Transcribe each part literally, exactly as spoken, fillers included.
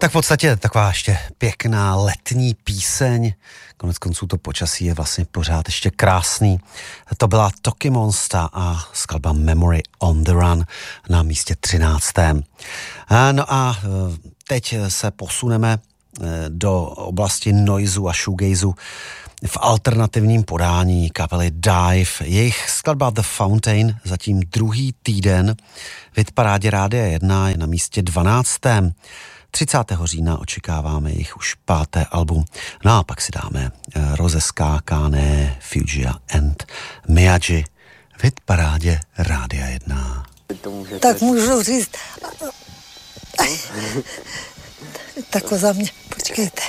Tak v podstatě taková ještě pěkná letní píseň. Konec konců to počasí je vlastně pořád ještě krásný. To byla Toky Monster a skladba Memory on the Run na místě třináctém. No a teď se posuneme do oblasti noizu a shoegazu v alternativním podání kapely Dive. Jejich skladba The Fountain zatím druhý týden v hitparádě Rádia jedna je na místě dvanáctém. třicátého října očekáváme jejich už páté album. No a pak si dáme rozeskákané Fugia and Miyagi v hitparádě Rádia jedna. Tak můžu říct... Ta koza mě... Počkejte.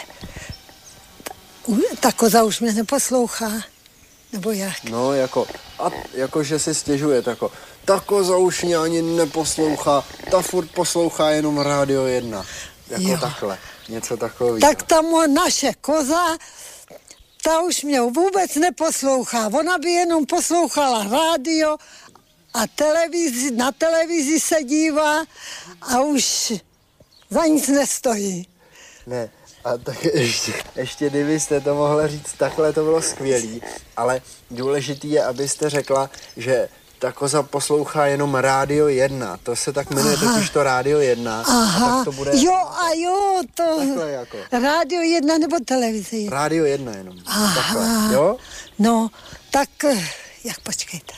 Ta koza už mě neposlouchá. Nebo jak? No, jako... A jako, že si stěžuje, jako... Ta koza už mě ani neposlouchá. Ta furt poslouchá jenom Rádio jedna. Jako jo. Takhle. Něco takového. Tak ta moje naše koza... Ta už mě vůbec neposlouchá. Ona by jenom poslouchala rádio a televizi, na televizi se dívá a už za nic nestojí. Ne, a tak ještě, ještě kdybyste to mohla říct, takhle to bylo skvělý, ale důležitý je, abyste řekla, že ta koza poslouchá jenom Rádio jedna. To se tak jmenuje totiž to Rádio jedna. Aha, a tak to bude... jo a jo, to... Takhle jako. Rádio jedna nebo televize jedna? Rádio jedna jenom. Aha, takhle, jo? No, tak, jak počkejte.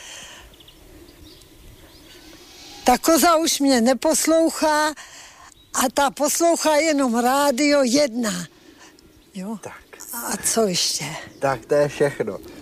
Ta koza už mě neposlouchá a ta poslouchá jenom Rádio jedna. Jo? Tak. A co ještě? Tak to je všechno.